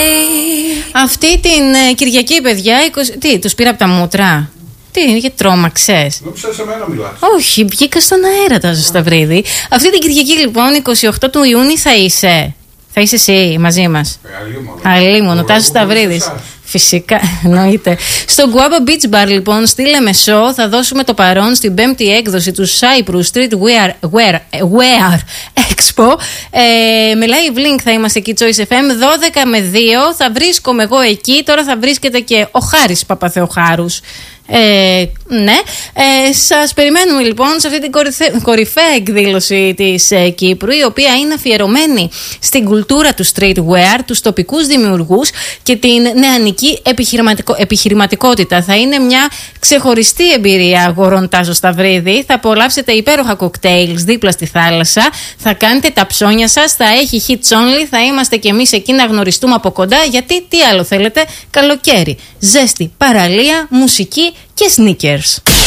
Αυτή την Κυριακή, παιδιά, τι, τους πήρα από τα μούτρα. Τι, γιατί τρόμαξες? Νόμιζα σε μένα μιλάς. Όχι, βγήκα στον αέρα, Τάσο Σταυρίδη. Αυτή την Κυριακή, λοιπόν, 28 του Ιούνιου θα είσαι. Θα είσαι εσύ μαζί μας. Αλίμονο, Τάσο Σταυρίδης. Φυσικά, εννοείται. Στο Guava Beach Bar, λοιπόν, στη Λεμεσό, θα δώσουμε το παρόν στην 5η έκδοση του Cyprus Street Wear Expo. Με live link θα είμαστε εκεί, Choice FM, 12 με 2. Θα βρίσκομαι εγώ εκεί. Τώρα θα βρίσκεται και ο Χάρης Παπαθεοχάρους. Ναι. Σας περιμένουμε λοιπόν σε αυτή την κορυφαία εκδήλωση της Κύπρου, η οποία είναι αφιερωμένη στην κουλτούρα του streetwear, τους τοπικούς δημιουργούς και την νεανική επιχειρηματικότητα. Θα είναι μια ξεχωριστή εμπειρία αγορών, Τάσο Σταυρίδη. Θα απολαύσετε υπέροχα κοκτέιλς δίπλα στη θάλασσα. Θα κάνετε τα ψώνια σας. Θα έχει hits only. Θα είμαστε κι εμείς εκεί να γνωριστούμε από κοντά. Γιατί τι άλλο θέλετε? Καλοκαίρι, ζέστη, παραλία, μουσική και sneakers.